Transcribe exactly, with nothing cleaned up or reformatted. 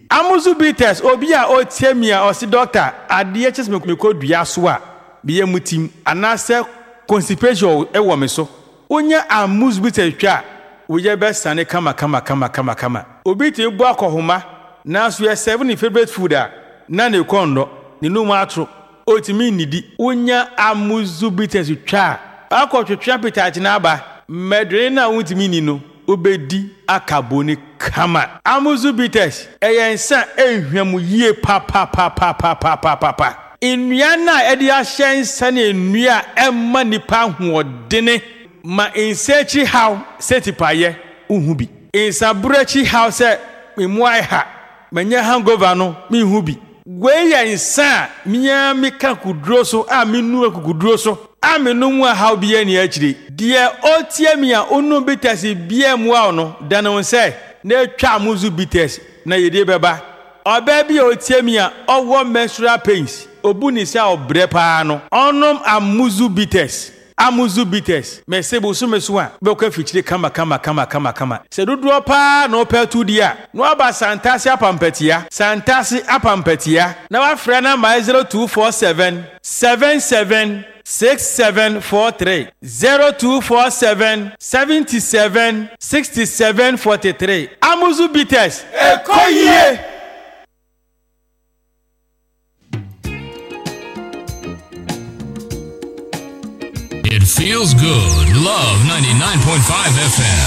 Amuzu bitters obi a otiemia o si doctor ade chese me kodua so a biye mutim anase constipation e wo me so onya amuzu bitters twa wo ye be sane kama kama kama kama kama obi ti bu akohoma na so ye seven favorite food a na ne kondo ne no matro otimi nidi onya amuzu bitters twa akotwetwa pitach na aba medre na wutimi ni no obedi akaboni kama amuzu bitters eyensa ehwam yie pa pa pa pa pa pa pa pa pa nnua na edi ahyensa na nnua emma nipa hoodene ma insechi how setipaye uhu bi insabrechi how se memuai ha manya hangover no me hu bi gweyensa miya meka kudro so a menu akudro so amenu mu how bi ani akire de otiamia onu bitters bia mu a no dano se na twa amuzu bitters na yede beba oba bi otiamia owo menstrual pains obuni se obre pa no onom amuzu bitters amuzu bitters mesebo so meso a be kwa fichire kama kama kama kama kama se dodo pa no petu dia no aba santasi apampatia santasi apampatia na wa frɛ na ma zero two four seven seven seven six seven four three zero two four seven seven seven six seven four three amuzu bitters ekoyie. It feels good. Love ninety-nine point five F M.